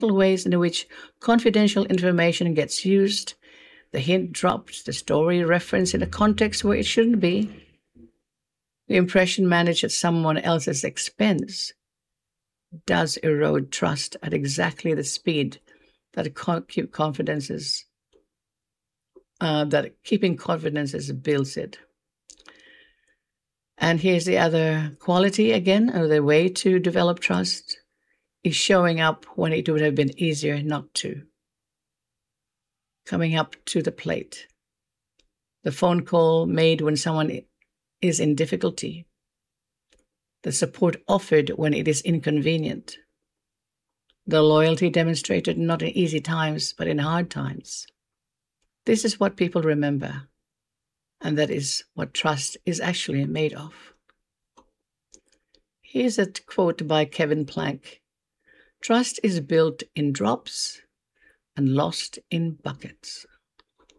ways in which confidential information gets used, the hint dropped, the story referenced in a context where it shouldn't be, the impression managed at someone else's expense does erode trust at exactly the speed that keep confidences that keeping confidences builds it. And here's the other quality again, or the way to develop trust is showing up when it would have been easier not to. Coming up to the plate. The phone call made when someone is in difficulty. The support offered when it is inconvenient. The loyalty demonstrated not in easy times, but in hard times. This is what people remember, and that is what trust is actually made of. Here's a quote by Kevin Plank. Trust is built in drops and lost in buckets.